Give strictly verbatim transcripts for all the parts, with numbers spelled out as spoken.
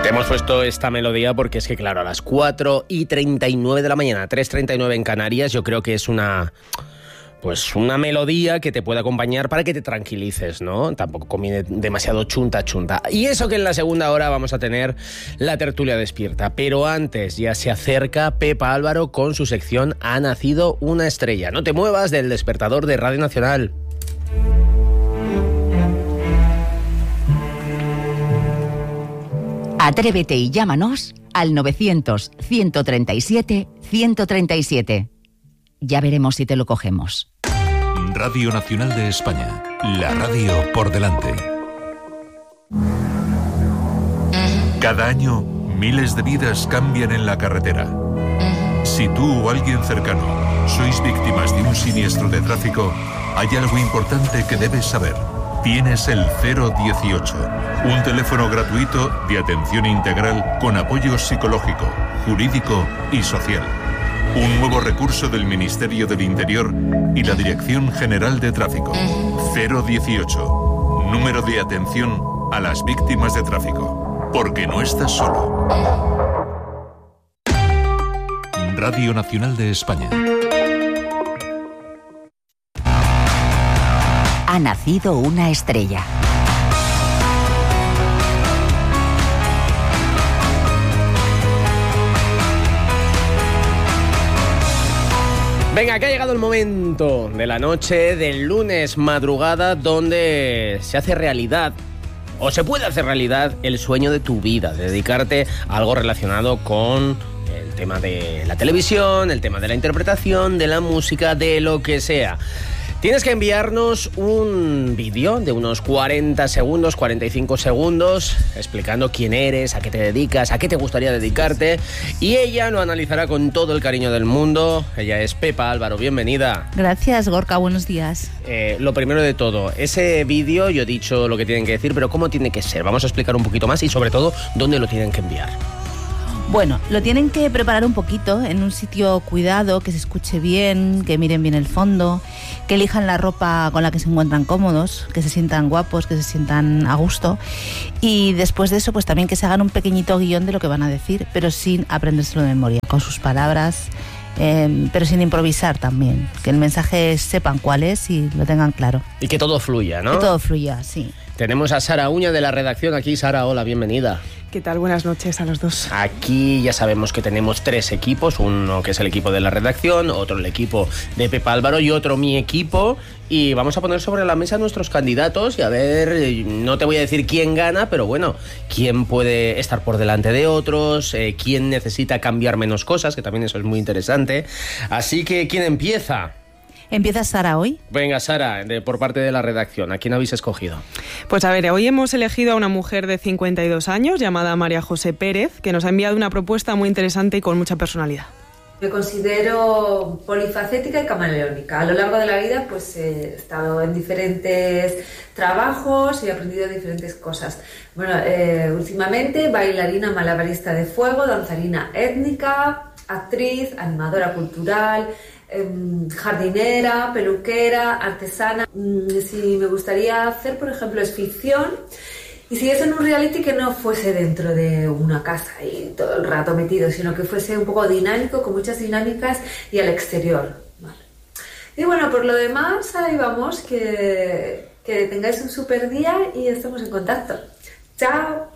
Te hemos puesto esta melodía porque es que, claro, a las cuatro y treinta y nueve de la mañana, tres y treinta y nueve en Canarias, yo creo que es una... Pues una melodía que te puede acompañar para que te tranquilices, ¿no? Tampoco conviene demasiado chunta chunta. Y eso que en la segunda hora vamos a tener la tertulia despierta. Pero antes ya se acerca Pepa Álvaro con su sección Ha nacido una estrella. No te muevas del despertador de Radio Nacional. Atrévete y llámanos al novecientos, ciento treinta y siete, ciento treinta y siete. Ya veremos si te lo cogemos. Radio Nacional de España. La radio por delante. Cada año, miles de vidas cambian en la carretera. Si tú o alguien cercano sois víctimas de un siniestro de tráfico, hay algo importante que debes saber. Tienes el cero dieciocho, un teléfono gratuito de atención integral con apoyo psicológico, jurídico y social. Un nuevo recurso del Ministerio del Interior y la Dirección General de Tráfico. cero dieciocho, número de atención a las víctimas de tráfico. Porque no estás solo. Radio Nacional de España. Ha nacido una estrella. Venga, que ha llegado el momento de la noche del lunes madrugada donde se hace realidad, o se puede hacer realidad, el sueño de tu vida, de dedicarte a algo relacionado con el tema de la televisión, el tema de la interpretación, de la música, de lo que sea. Tienes que enviarnos un vídeo de unos cuarenta segundos, cuarenta y cinco segundos, explicando quién eres, a qué te dedicas, a qué te gustaría dedicarte, y ella lo analizará con todo el cariño del mundo. Ella es Pepa Álvaro, bienvenida. Gracias, Gorka, buenos días. Eh, lo primero de todo, ese vídeo, yo he dicho lo que tienen que decir, pero ¿cómo tiene que ser? Vamos a explicar un poquito más y sobre todo, ¿dónde lo tienen que enviar? Bueno, lo tienen que preparar un poquito en un sitio cuidado, que se escuche bien, que miren bien el fondo, que elijan la ropa con la que se encuentran cómodos, que se sientan guapos, que se sientan a gusto, y después de eso pues también que se hagan un pequeñito guión de lo que van a decir, pero sin aprendérselo de memoria, con sus palabras, eh, pero sin improvisar también, que el mensaje sepan cuál es y lo tengan claro. Y que todo fluya, ¿no? Que todo fluya, sí. Tenemos a Sara Uña de la redacción aquí. Sara, hola, bienvenida. ¿Qué tal? Buenas noches a los dos. Aquí ya sabemos que tenemos tres equipos, uno que es el equipo de la redacción, otro el equipo de Pepa Álvaro y otro mi equipo, y vamos a poner sobre la mesa nuestros candidatos y a ver, no te voy a decir quién gana, pero bueno, quién puede estar por delante de otros, eh, quién necesita cambiar menos cosas, que también eso es muy interesante. Así que, ¿quién empieza? ¿Empieza Sara hoy? Venga, Sara, de, por parte de la redacción, ¿a quién habéis escogido? Pues a ver, hoy hemos elegido a una mujer de cincuenta y dos años llamada María José Pérez, que nos ha enviado una propuesta muy interesante y con mucha personalidad. Me considero polifacética y camaleónica. A lo largo de la vida pues he estado en diferentes trabajos y he aprendido diferentes cosas. Bueno, eh, últimamente bailarina malabarista de fuego, danzarina étnica, actriz, animadora cultural, jardinera, peluquera, artesana. Si me gustaría hacer, por ejemplo, es ficción, y si es en un reality que no fuese dentro de una casa y todo el rato metido, sino que fuese un poco dinámico, con muchas dinámicas y al exterior. Vale. Y bueno, por lo demás, ahí vamos, que, que tengáis un súper día y estamos en contacto. ¡Chao!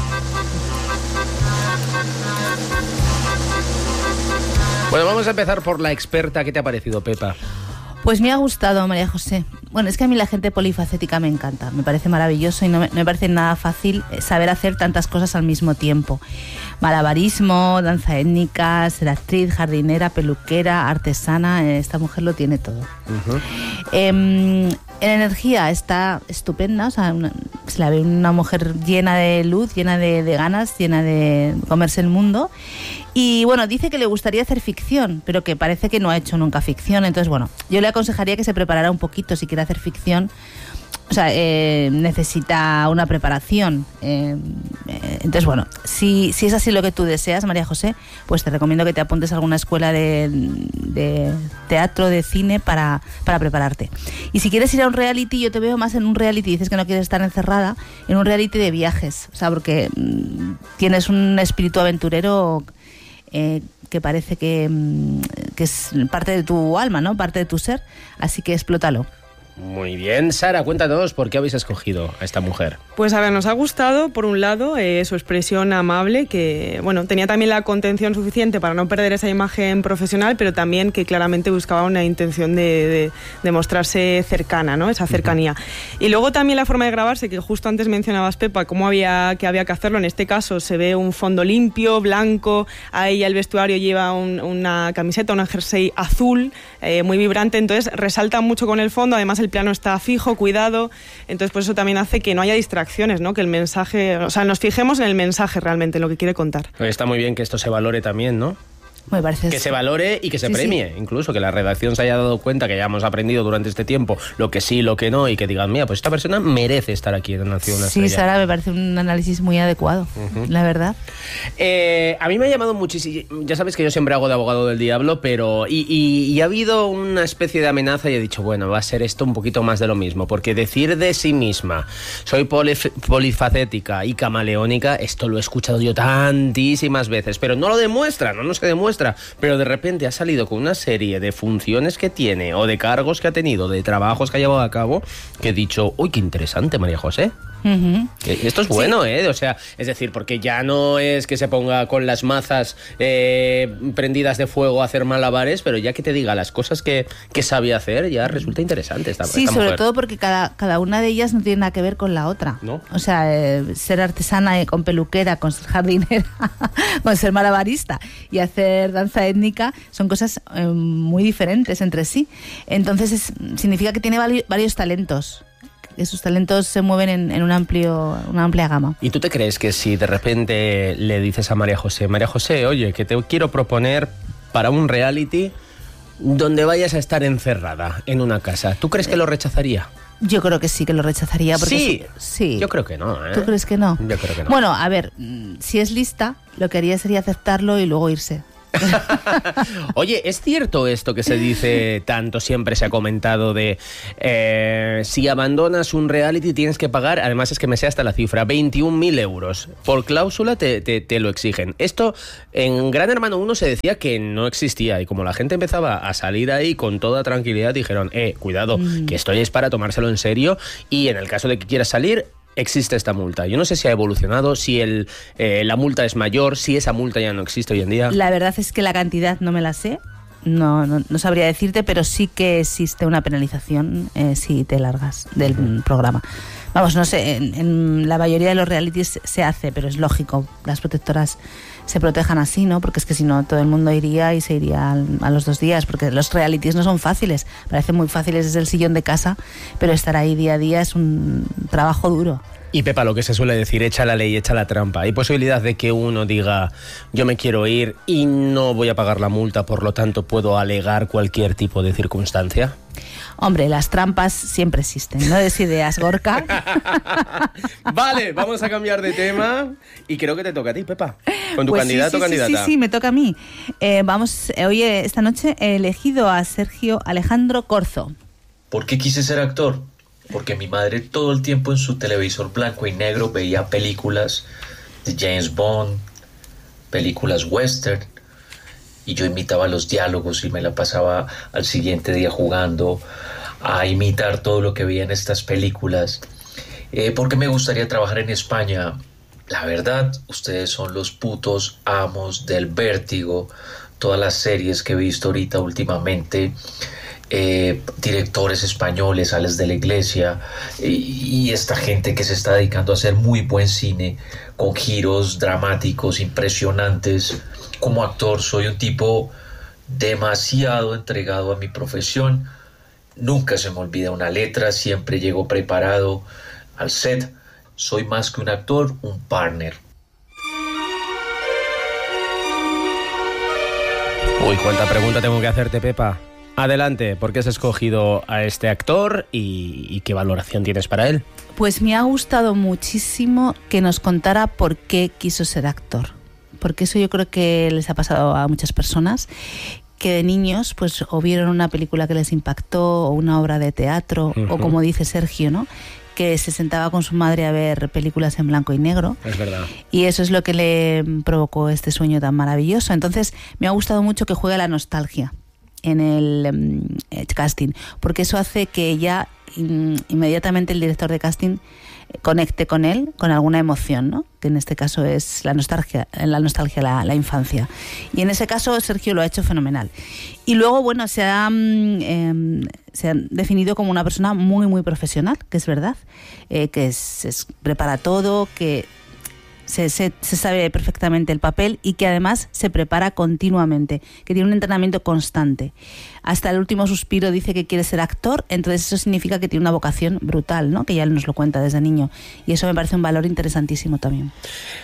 Bueno, vamos a empezar por la experta. ¿Qué te ha parecido, Pepa? Pues me ha gustado, María José. Bueno, es que a mí la gente polifacética me encanta, me parece maravilloso y no me, no me parece nada fácil saber hacer tantas cosas al mismo tiempo. Malabarismo, danza étnica, ser actriz, jardinera, peluquera, artesana, esta mujer lo tiene todo. Uh-huh. Eh, en energía está estupenda, o sea, una, se la ve una mujer llena de luz, llena de, de ganas, llena de comerse el mundo. Y bueno, dice que le gustaría hacer ficción, pero que parece que no ha hecho nunca ficción. Entonces, bueno, yo le aconsejaría que se preparara un poquito si quiere hacer ficción. O sea, eh, necesita una preparación. Eh, entonces, bueno, si, si es así lo que tú deseas, María José, pues te recomiendo que te apuntes a alguna escuela de, de teatro, de cine, para, para prepararte. Y si quieres ir a un reality, yo te veo más en un reality, dices que no quieres estar encerrada, en un reality de viajes, o sea, porque mmm, tienes un espíritu aventurero eh, que parece que, mmm, que es parte de tu alma, ¿no? Parte de tu ser, así que explótalo. Muy bien, Sara, cuéntanos, ¿por qué habéis escogido a esta mujer? Pues a ver, nos ha gustado, por un lado, eh, su expresión amable, que bueno, tenía también la contención suficiente para no perder esa imagen profesional, pero también que claramente buscaba una intención de, de, de mostrarse cercana, ¿no? Esa cercanía. Uh-huh. Y luego también la forma de grabarse, que justo antes mencionabas, Pepa, cómo había que había que hacerlo. En este caso se ve un fondo limpio, blanco, a ella el vestuario lleva un, una camiseta, un jersey azul, eh, muy vibrante, entonces resalta mucho con el fondo, además el plano está fijo, cuidado, entonces por eso también hace que no haya distracciones, ¿no? Que el mensaje, o sea, nos fijemos en el mensaje realmente, en lo que quiere contar. Está muy bien que esto se valore también, ¿no? Me parece que se valore y que se sí, premie, sí. Incluso que la redacción se haya dado cuenta que ya hemos aprendido durante este tiempo lo que sí, lo que no, y que digan, mira, pues esta persona merece estar aquí en Nación Una Sí, Estrella. Sara, me parece un análisis muy adecuado, uh-huh. La verdad. Eh, a mí me ha llamado muchísimo, ya sabes que yo siempre hago de abogado del diablo, pero y, y, y ha habido una especie de amenaza y he dicho, bueno, va a ser esto un poquito más de lo mismo, porque decir de sí misma, soy polif- polifacética y camaleónica, esto lo he escuchado yo tantísimas veces, pero no lo demuestra, no, no se demuestra, pero de repente ha salido con una serie de funciones que tiene o de cargos que ha tenido, de trabajos que ha llevado a cabo, que he dicho, uy, qué interesante, María José. Uh-huh. Esto es bueno, sí. ¿eh? O sea, es decir, porque ya no es que se ponga con las mazas eh, prendidas de fuego a hacer malabares, pero ya que te diga las cosas que, que sabe hacer, ya resulta interesante esta, sí, esta sobre mujer. todo porque cada, cada una de ellas no tiene nada que ver con la otra, ¿no? O sea, eh, ser artesana eh, con peluquera, con ser jardinera, con ser malabarista y hacer danza étnica son cosas eh, muy diferentes entre sí. Entonces es, significa que tiene vari- varios talentos. Que sus talentos se mueven en, en un amplio, una amplia gama. ¿Y tú te crees que si de repente le dices a María José, María José, oye, que te quiero proponer para un reality donde vayas a estar encerrada en una casa, ¿tú crees que lo rechazaría? Yo creo que sí, que lo rechazaría. Porque sí, es, sí. Yo creo que no, ¿eh? ¿Tú crees que no? Yo creo que no. Bueno, a ver, si es lista, lo que haría sería aceptarlo y luego irse. Oye, ¿es cierto esto que se dice tanto, siempre se ha comentado de eh, si abandonas un reality tienes que pagar, además es que me sé hasta la cifra, veintiún mil euros, por cláusula te, te, te lo exigen? Esto en Gran Hermano uno se decía que no existía y como la gente empezaba a salir ahí con toda tranquilidad dijeron, eh, cuidado, mm. que esto es para tomárselo en serio y en el caso de que quieras salir existe esta multa. Yo no sé si ha evolucionado, si el, eh, la multa es mayor, si esa multa ya no existe hoy en día. La verdad es que la cantidad no me la sé, no, no, no sabría decirte, pero sí que existe una penalización eh, si te largas del uh-huh. programa. Vamos, no sé, en, en la mayoría de los realities se hace, pero es lógico, las protectoras se protejan así, ¿no? Porque es que si no todo el mundo iría y se iría al, a los dos días, porque los realities no son fáciles, parecen muy fáciles desde el sillón de casa, pero estar ahí día a día es un trabajo duro. Y Pepa, lo que se suele decir, echa la ley, echa la trampa. ¿Hay posibilidad de que uno diga, yo me quiero ir y no voy a pagar la multa, por lo tanto puedo alegar cualquier tipo de circunstancia? Hombre, las trampas siempre existen, ¿no? Des ideas, Gorka. Vale, vamos a cambiar de tema y creo que te toca a ti, Pepa, con tu pues candidato o sí, sí, candidata. Sí, sí, sí, me toca a mí. Eh, vamos, eh, hoy, esta noche he elegido a Sergio Alejandro Corzo. ¿Por qué quise ser actor? Porque mi madre todo el tiempo en su televisor blanco y negro veía películas de James Bond, películas western, y yo imitaba los diálogos y me la pasaba al siguiente día jugando a imitar todo lo que veía en estas películas. Eh, porque me gustaría trabajar en España. La verdad, ustedes son los putos amos del vértigo. Todas las series que he visto ahorita últimamente, eh, directores españoles, Ales de la Iglesia, y, y esta gente que se está dedicando a hacer muy buen cine, con giros dramáticos impresionantes. Como actor soy un tipo demasiado entregado a mi profesión. Nunca se me olvida una letra, siempre llego preparado al set. Soy más que un actor, un partner. Uy, cuánta pregunta tengo que hacerte, Pepa. Adelante, ¿por qué has escogido a este actor y, y qué valoración tienes para él? Pues me ha gustado muchísimo que nos contara por qué quiso ser actor, porque eso yo creo que les ha pasado a muchas personas, que de niños pues o vieron una película que les impactó o una obra de teatro, uh-huh. o como dice Sergio, ¿no?, que se sentaba con su madre a ver películas en blanco y negro. Es verdad. Y eso es lo que le provocó este sueño tan maravilloso. Entonces me ha gustado mucho que juegue la nostalgia en el um, casting, porque eso hace que ya in, inmediatamente el director de casting conecte con él con alguna emoción, ¿no?, que en este caso es la nostalgia, la nostalgia, la, la infancia. Y en ese caso Sergio lo ha hecho fenomenal. Y luego, bueno, se ha, eh, se ha definido como una persona muy, muy profesional, que es verdad, eh, que es, es, prepara todo, que Se, se, se sabe perfectamente el papel y que además se prepara continuamente, que tiene un entrenamiento constante. Hasta el último suspiro dice que quiere ser actor, entonces eso significa que tiene una vocación brutal, ¿no?, que ya él nos lo cuenta desde niño. Y eso me parece un valor interesantísimo también.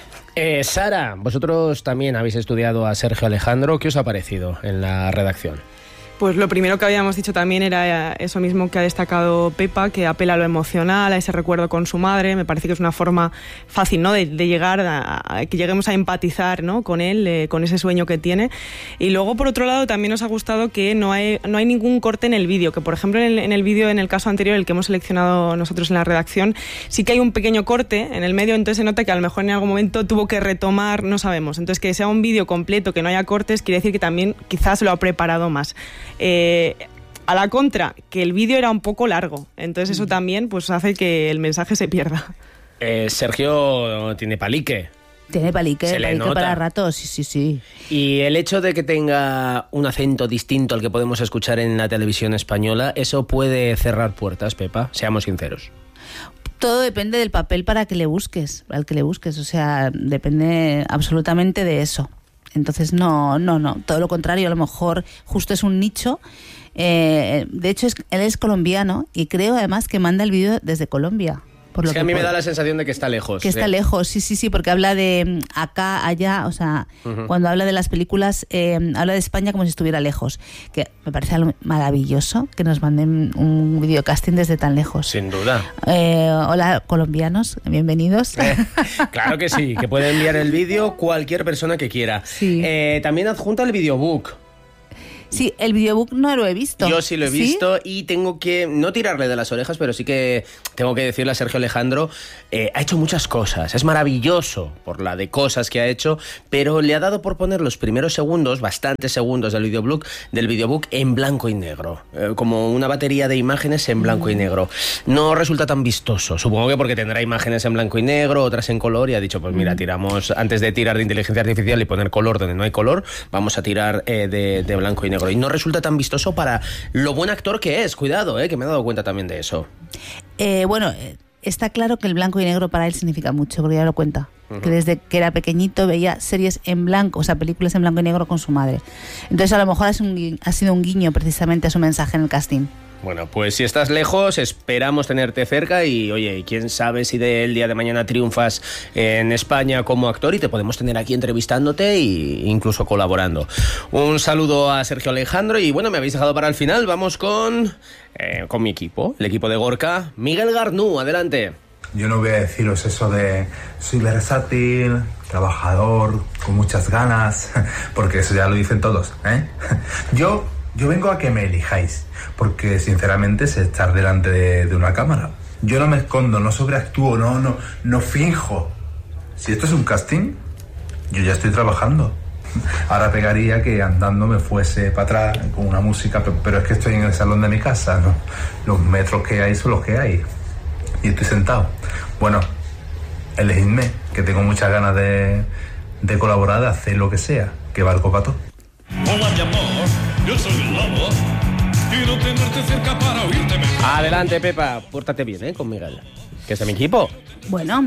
Eh, Sara, vosotros también habéis estudiado a Sergio Alejandro. ¿Qué os ha parecido en la redacción? Pues lo primero que habíamos dicho también era eso mismo que ha destacado Pepa, que apela a lo emocional, a ese recuerdo con su madre. Me parece que es una forma fácil, ¿no?, de, de llegar a, a que lleguemos a empatizar, ¿no?, con él, eh, con ese sueño que tiene. Y luego, por otro lado, también nos ha gustado que no hay, no hay ningún corte en el vídeo, que por ejemplo en el, en el vídeo, en el caso anterior, el que hemos seleccionado nosotros en la redacción, sí que hay un pequeño corte en el medio, entonces se nota que a lo mejor en algún momento tuvo que retomar, no sabemos. Entonces, que sea un vídeo completo, que no haya cortes, quiere decir que también quizás lo ha preparado más. Eh, a la contra, que el vídeo era un poco largo, entonces eso también pues hace que el mensaje se pierda. Eh, Sergio tiene palique. Tiene palique, Se le palique nota. para rato, sí, sí, sí. Y el hecho de que tenga un acento distinto al que podemos escuchar en la televisión española, ¿eso puede cerrar puertas, Pepa? Seamos sinceros. Todo depende del papel para que le busques, al que le busques, o sea, depende absolutamente de eso. Entonces, no, no, no, todo lo contrario, a lo mejor justo es un nicho. Eh, de hecho, es, él es colombiano y creo además que manda el vídeo desde Colombia. Por lo es que, que a mí puedo. me da la sensación de que está lejos. Que está ¿eh? lejos, sí, sí, sí, porque habla de acá, allá, o sea, uh-huh. cuando habla de las películas, eh, habla de España como si estuviera lejos. Que me parece algo maravilloso que nos manden un videocasting desde tan lejos. Sin duda. Eh, hola, colombianos, bienvenidos. Eh, claro que sí, que puede enviar el vídeo cualquier persona que quiera. Sí. Eh, también adjunta el videobook. Sí, el videobook no lo he visto. Yo sí lo he ¿Sí? visto y tengo que, no tirarle de las orejas, pero sí que tengo que decirle a Sergio Alejandro, eh, ha hecho muchas cosas, es maravilloso por la de cosas que ha hecho, pero le ha dado por poner los primeros segundos, bastantes segundos del videobook, del videobook en blanco y negro, eh, como una batería de imágenes en blanco mm. y negro. No resulta tan vistoso, supongo que porque tendrá imágenes en blanco y negro, otras en color, y ha dicho, pues mira, tiramos, antes de tirar de inteligencia artificial y poner color donde no hay color, vamos a tirar eh, de, de blanco y negro. Y no resulta tan vistoso para lo buen actor que es, cuidado, eh, que me he dado cuenta también de eso. Eh, bueno, está claro que el blanco y negro para él significa mucho, porque ya lo cuenta. Uh-huh. Que desde que era pequeñito veía series en blanco, o sea, películas en blanco y negro con su madre. Entonces a lo mejor es un, ha sido un guiño precisamente a su mensaje en el casting. Bueno, pues si estás lejos, esperamos tenerte cerca y, oye, quién sabe si del día de mañana triunfas en España como actor y te podemos tener aquí entrevistándote e incluso colaborando. Un saludo a Sergio Alejandro y, bueno, me habéis dejado para el final. Vamos con, eh, con mi equipo, el equipo de Gorka. Miguel Garnú, adelante. Yo no voy a deciros eso de soy versátil, trabajador, con muchas ganas, porque eso ya lo dicen todos, ¿eh? Yo... Yo vengo a que me elijáis, porque sinceramente sé estar delante de, de una cámara. Yo no me escondo, no sobreactúo, no, no, no finjo. Si esto es un casting, yo ya estoy trabajando. Ahora pegaría que andando me fuese para atrás con una música, pero, pero es que estoy en el salón de mi casa, ¿no? Los metros que hay son los que hay. Y estoy sentado. Bueno, elegidme, que tengo muchas ganas de, de colaborar, de hacer lo que sea, que valgo para todo. Hola, mi amor, yo soy el lobo. Quiero tenerte cerca para oírte mejor. Adelante, Pepa, pórtate bien, ¿eh? Con Miguel, que es de mi equipo. Bueno,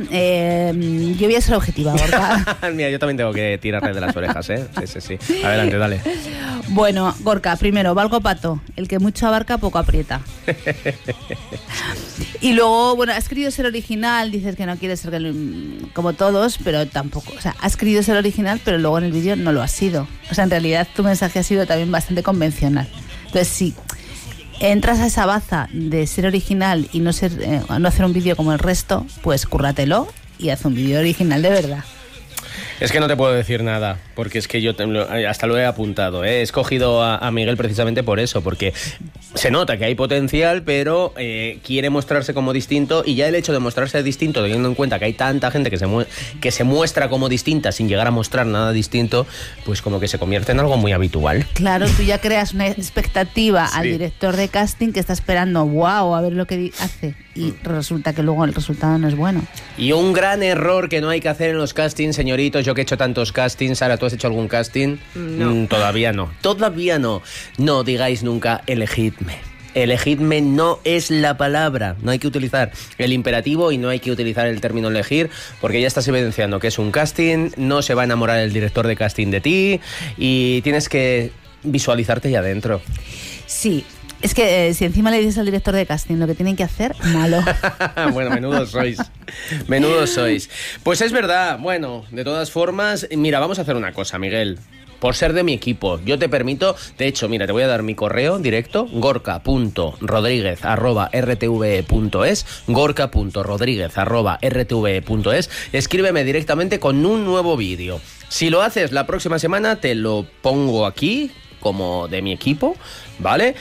eh, yo voy a ser objetiva, Gorka. Mira, yo también tengo que tirarle de las orejas, ¿eh? Sí, sí, sí. Adelante, dale. Bueno, Gorka, primero, valgo pato. El que mucho abarca, poco aprieta. Y luego, bueno, has querido ser original, dices que no quieres ser como todos, pero tampoco. O sea, has querido ser original, pero luego en el vídeo no lo has sido. O sea, en realidad tu mensaje ha sido también bastante convencional. Entonces, sí. Entras a esa baza de ser original y no ser eh, no hacer un vídeo como el resto, pues cúrratelo y haz un vídeo original de verdad. Es que no te puedo decir nada, porque es que yo te, hasta lo he apuntado, ¿eh? He escogido a, a Miguel precisamente por eso, porque se nota que hay potencial, pero eh, quiere mostrarse como distinto, y ya el hecho de mostrarse distinto, teniendo en cuenta que hay tanta gente que se, mu- que se muestra como distinta sin llegar a mostrar nada distinto, pues como que se convierte en algo muy habitual. Claro, tú ya creas una expectativa sí. al director de casting que está esperando, wow, a ver lo que di- hace, y resulta que luego el resultado no es bueno. Y un gran error que no hay que hacer en los castings, señoritos, yo que he hecho tantos castings. Sara, ¿tú has hecho algún casting? No. Mm, todavía no. Todavía no. No digáis nunca elegidme. Elegidme no es la palabra. No hay que utilizar el imperativo y no hay que utilizar el término elegir, porque ya estás evidenciando que es un casting, no se va a enamorar el director de casting de ti y tienes que visualizarte ya adentro. Sí. Es que eh, si encima le dices al director de casting lo que tienen que hacer, malo. Bueno, menudos sois. Menudos sois. Pues es verdad. Bueno, de todas formas, mira, vamos a hacer una cosa, Miguel. Por ser de mi equipo, yo te permito, de hecho, mira, te voy a dar mi correo directo, gorka punto rodríguez arroba r t v e punto es, gorka punto rodríguez arroba r t v e punto es, escríbeme directamente con un nuevo vídeo. Si lo haces la próxima semana, te lo pongo aquí, como de mi equipo, ¿vale?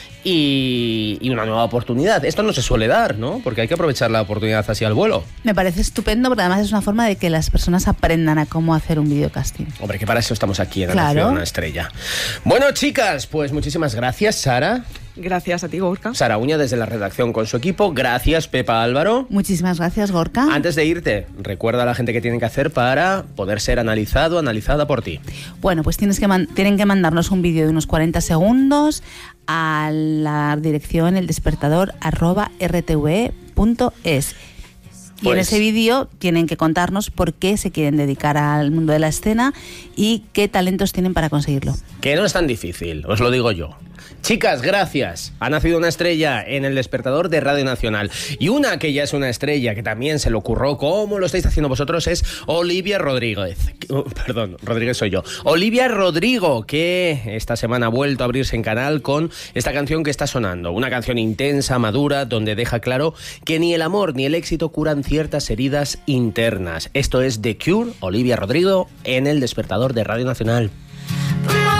Y, y una nueva oportunidad. Esto no se suele dar, ¿no? Porque hay que aprovechar la oportunidad así al vuelo. Me parece estupendo, porque además es una forma de que las personas aprendan a cómo hacer un videocasting. Hombre, que para eso estamos aquí en Claro. Nación Una Estrella. Bueno, chicas, pues muchísimas gracias, Sara. Gracias a ti, Gorka. Sara Uña desde la redacción con su equipo. Gracias, Pepa Álvaro. Muchísimas gracias, Gorka. Antes de irte, recuerda a la gente que tienen que hacer para poder ser analizado, analizada por ti. Bueno, pues tienes que man- tienen que mandarnos un vídeo de unos cuarenta segundos a la dirección eldespertador arroba r t v e punto es. Y Pues- en ese vídeo tienen que contarnos por qué se quieren dedicar al mundo de la escena y qué talentos tienen para conseguirlo. Que no es tan difícil, os lo digo yo. Chicas, gracias. Ha nacido una estrella en el despertador de Radio Nacional. Y una que ya es una estrella, que también se le ocurrió, como lo estáis haciendo vosotros, es Olivia Rodríguez. Uh, perdón, Rodríguez soy yo. Olivia Rodrigo, que esta semana ha vuelto a abrirse en canal con esta canción que está sonando. Una canción intensa, madura, donde deja claro que ni el amor ni el éxito curan ciertas heridas internas. Esto es The Cure, Olivia Rodrigo, en el despertador de Radio Nacional.